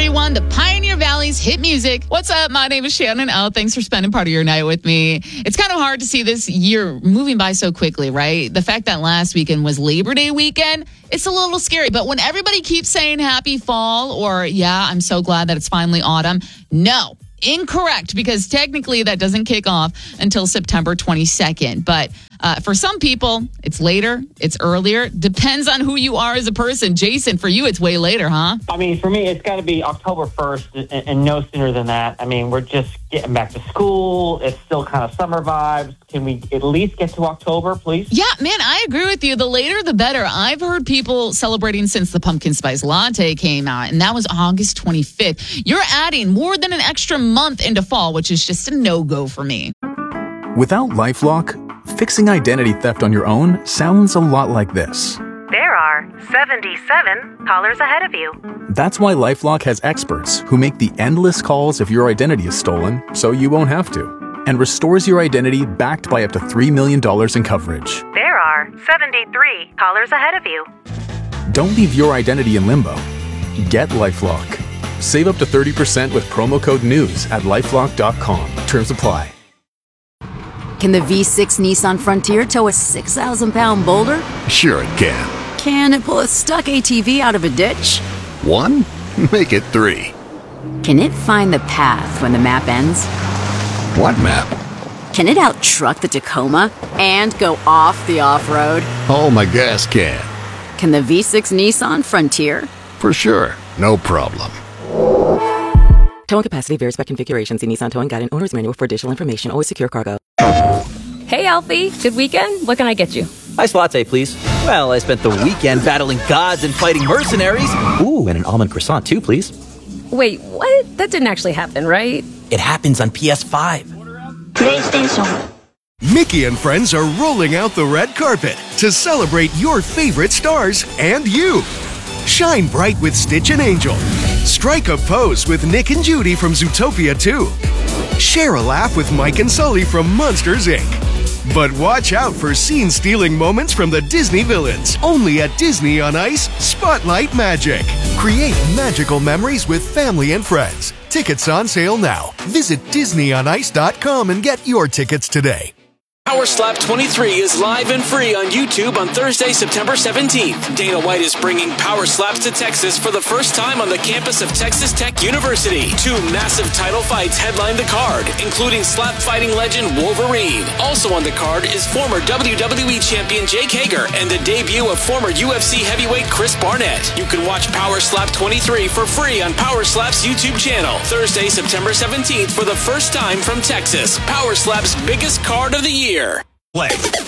everyone. The Pioneer Valley's hit music. What's up? My name is Shannon O. Thanks for spending part of your night with me. It's kind of hard to see this year moving by so quickly, right? The fact that last weekend was Labor Day weekend, it's a little scary. But when everybody keeps saying happy fall or, yeah, I'm so glad that it's finally autumn, no. Incorrect, because technically that doesn't kick off until September 22nd. But for some people, it's later, it's earlier. Depends on who you are as a person. Jason, for you, it's way later, huh? I mean, for me, it's got to be October 1st and no sooner than that. I mean, we're just getting back to school. It's still kind of summer vibes. Can we at least get to October, please? Yeah, man, I agree with you. The later, the better. I've heard people celebrating since the pumpkin spice latte came out, and that was August 25th. You're adding more than an extra month into fall, which is just a no-go for me. Without LifeLock, fixing identity theft on your own sounds a lot like this. There are 77 callers ahead of you. That's why LifeLock has experts who make the endless calls if your identity is stolen, so you won't have to, and restores your identity backed by up to $3 million in coverage. There are 73 callers ahead of you. Don't leave your identity in limbo. Get LifeLock. Save up to 30% with promo code NEWS at LifeLock.com. Terms apply. Can the V6 Nissan Frontier tow a 6,000-pound boulder? Sure it can. Can it pull a stuck ATV out of a ditch? 1? Make it 3. Can it find the path when the map ends? What map? Can it out-truck the Tacoma and go off the off-road? Oh, my gas can. Can the V6 Nissan Frontier? For sure. No problem. Towing capacity varies by configuration. See Nissan Towing Guide and Owner's Manual for additional information. Always secure cargo. Hey, Alfie. Good weekend? What can I get you? Iced latte, please. Well, I spent the weekend battling gods and fighting mercenaries. Ooh, and an almond croissant, too, please. Wait, what? That didn't actually happen, right? It happens on PS5. PlayStation. Mickey and friends are rolling out the red carpet to celebrate your favorite stars and you. Shine bright with Stitch and Angel. Strike a pose with Nick and Judy from Zootopia 2. Share a laugh with Mike and Sully from Monsters, Inc. But watch out for scene-stealing moments from the Disney villains. Only at Disney on Ice, Spotlight Magic. Create magical memories with family and friends. Tickets on sale now. Visit DisneyOnIce.com and get your tickets today. Power Slap 23 is live and free on YouTube on Thursday, September 17th. Dana White is bringing Power Slaps to Texas for the first time on the campus of Texas Tech University. 2 massive title fights headline the card, including slap fighting legend Wolverine. Also on the card is former WWE champion Jake Hager and the debut of former UFC heavyweight Chris Barnett. You can watch Power Slap 23 for free on Power Slap's YouTube channel. Thursday, September 17th for the first time from Texas. Power Slap's biggest card of the year. Play.